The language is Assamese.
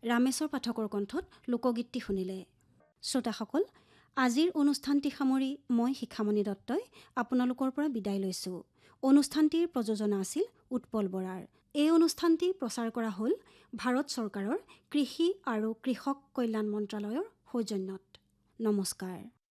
ৰামেশ্বৰ পাঠকৰ কণ্ঠত লোকগীতটি শুনিলে। শ্ৰোতাসকল, আজিৰ অনুষ্ঠানটি সামৰি মই শিখামণি দত্তই আপোনালোকৰ পৰা বিদায় লৈছোঁ। অনুষ্ঠানটিৰ প্ৰযোজনা আছিল উৎপল বৰাৰ। এই অনুষ্ঠানটি প্ৰচাৰ কৰা হ'ল ভাৰত চৰকাৰৰ কৃষি আৰু কৃষক কল্যাণ মন্ত্ৰালয়ৰ সৌজন্যত। নমস্কাৰ।